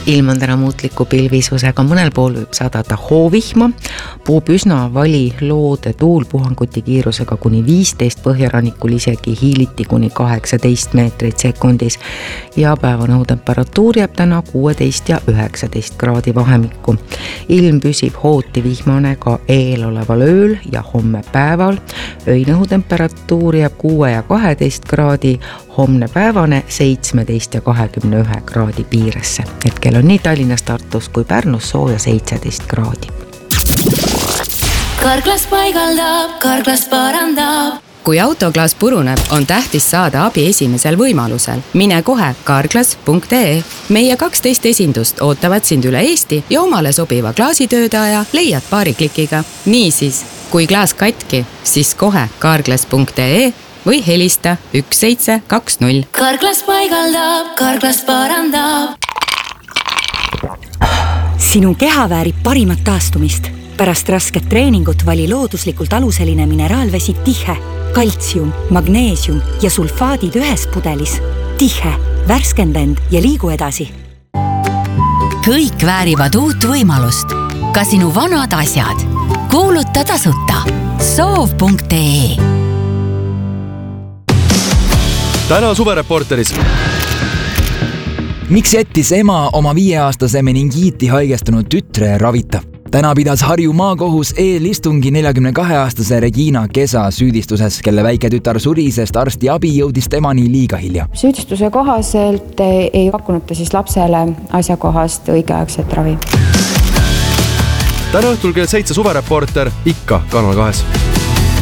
Ilm on täna muutliku pilvisusega, mõnel pool võib sadada hoovihma, puhub üsna vali loode tuul puhanguti kiirusega kuni 15, põhjarannikul isegi hiiliti kuni 18 meetrit sekundis ja päevane õhutemperatuur jääb täna 16 ja 19 kraadi vahemikku. Ilm püsib hooti vihmane ka eeloleval ööl ja homme päeval. Öine õhutemperatuur jääb 6 ja 12 kraadi, homne päevane 17 ja 21 kraadi piiresse. Hetkel on nii Tallinnas, Tartus kui Pärnus sooja 17 kraadi. Karklas paigaldab, Karklas parandab. Kui autoklaas puruneb, on tähtis saada abi esimesel võimalusel. Mine kohe karklas.ee. Meie 12 esindust ootavad sind üle Eesti ja omale sobiva klaasitöödaja leiad paari klikiga. Niisiis, kui klaas katki, siis kohe karklas.ee või helista 1720. Karklas paigaldab, Karklas parandab. Sinu keha väärib parimat taastumist. Pärast rasket treeningut vali looduslikult aluseline mineraalvesi Tihe. Kaltsium, magneesium ja sulfaadid ühes pudelis. Tihe, värskenda end ja liigu edasi. Kõik väärivad uut võimalust. Ka sinu vanad asjad. Kuuluta tasuta. Soov.ee. Täna suvereporteris. Miks jättis ema oma 5-aastase meningiiti haigestunud tütre ravita? Täna pidas Harju maakohus eelistungi 42-aastase Regina Kesa süüdistuses, kelle väike tütar suri, sest arsti abi jõudis temani liiga hilja. Süüdistuse kohaselt ei pakkunud ta siis lapsele asjakohast õigeaegset ravi. Täna õhtul kell 7 suvereporter ikka Kanal 2.